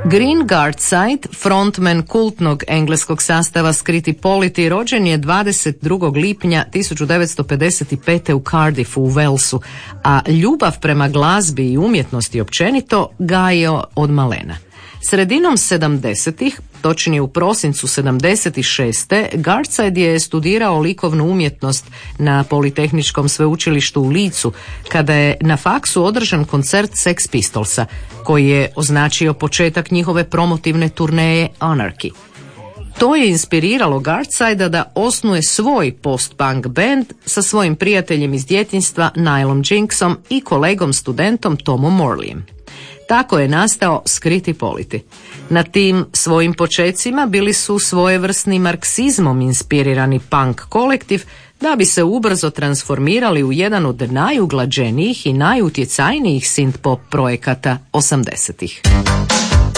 Green Gardside, frontman kultnog engleskog sastava Skriti Politi, rođen je 22. lipnja 1955. u Cardiffu u Walesu, a ljubav prema glazbi i umjetnosti općenito gajio od malena. Sredinom 70-ih, točnije u prosincu 76. Gardside je studirao likovnu umjetnost na Politehničkom sveučilištu u Leedsu, kada je na faksu održan koncert Sex Pistolsa, koji je označio početak njihove promotivne turneje Anarchy. To je inspiriralo Gardsidea da osnuje svoj post-punk band sa svojim prijateljem iz djetinjstva Niallom Jinksom i kolegom studentom Tomom Morleyem. Tako je nastao Skriti Politi. Na tim svojim počecima bili su svojevrsni marksizmom inspirirani punk kolektiv, da bi se ubrzo transformirali u jedan od najuglađenijih i najutjecajnijih synth-pop projekata 80-ih.